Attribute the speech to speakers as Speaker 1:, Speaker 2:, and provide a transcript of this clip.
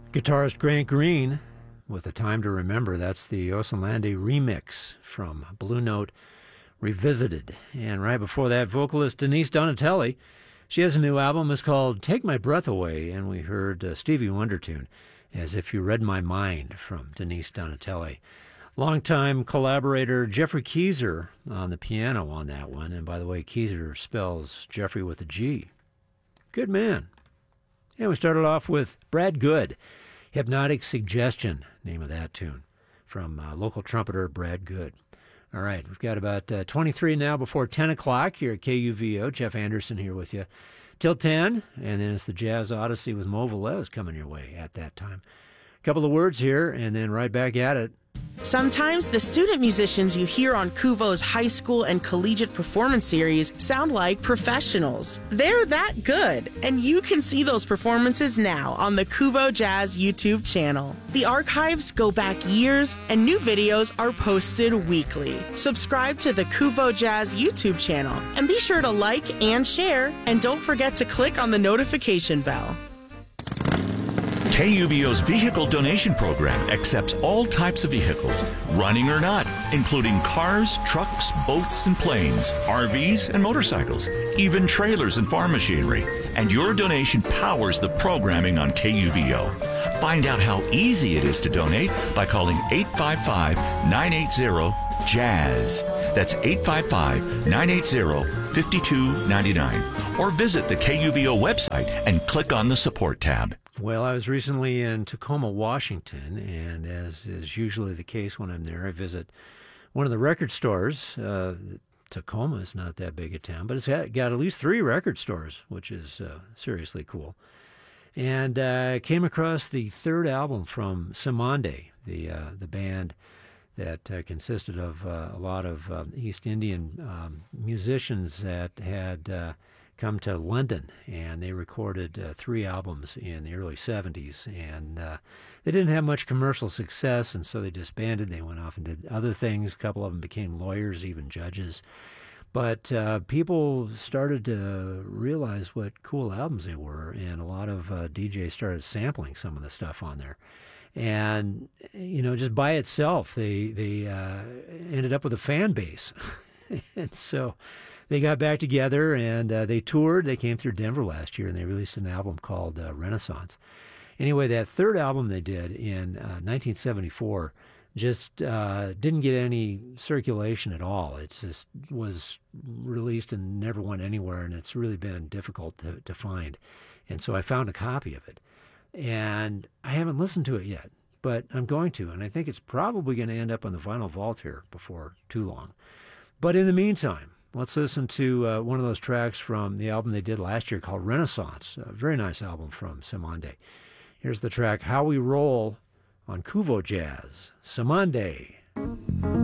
Speaker 1: Guitarist Grant Green with A Time to Remember. That's the Osenlande remix from Blue Note Revisited. And right before that, vocalist Denise Donatelli. She has a new album. It's called Take My Breath Away. And we heard Stevie Wonder tune, As If You Read My Mind, from Denise Donatelli. Longtime collaborator Jeffrey Keyser on the piano on that one. And by the way, Keyser spells Jeffrey with a G. Good man. And we started off with Brad Good. Hypnotic Suggestion, name of that tune, from local trumpeter Brad Good. All right, we've got about 23 now before 10 o'clock here at KUVO. Jeff Anderson here with you till 10, and then it's the Jazz Odyssey with Mo Velez coming your way at that time. A couple of words here, and then right back at it.
Speaker 2: Sometimes the student musicians you hear on KUVO's high school and collegiate performance series sound like professionals. They're that good, and you can see those performances now on the KUVO Jazz YouTube channel. The archives go back years, and new videos are posted weekly. Subscribe to the KUVO Jazz YouTube channel, and be sure to like and share, and don't forget to click on the notification bell.
Speaker 3: KUVO's vehicle donation program accepts all types of vehicles, running or not, including cars, trucks, boats, and planes, RVs, and motorcycles, even trailers and farm machinery. And your donation powers the programming on KUVO. Find out how easy it is to donate by calling 855-980-JAZZ. That's 855-980-5299. Or visit the KUVO website and click on the support tab.
Speaker 1: Well, I was recently in Tacoma, Washington, and as is usually the case when I'm there, I visit one of the record stores. Tacoma is not that big a town, but it's got at least 3 record stores, which is seriously cool. And I came across the 3rd album from Simande, the band that consisted of a lot of East Indian musicians that had come to London, and they recorded 3 albums in the early 70s, and they didn't have much commercial success, and so they disbanded. They went off and did other things. A couple of them became lawyers, even judges. But people started to realize what cool albums they were, and a lot of DJs started sampling some of the stuff on there. And, you know, just by itself, they ended up with a fan base. And so they got back together, and they toured. They came through Denver last year, and they released an album called Renaissance. Anyway, that 3rd album they did in 1974 just didn't get any circulation at all. It just was released and never went anywhere, and it's really been difficult to find. And so I found a copy of it, and I haven't listened to it yet, but I'm going to, and I think it's probably going to end up on the Vinyl Vault here before too long. But in the meantime, let's listen to one of those tracks from the album they did last year called Renaissance, a very nice album from Simande. Here's the track How We Roll on KUVO Jazz, Simande.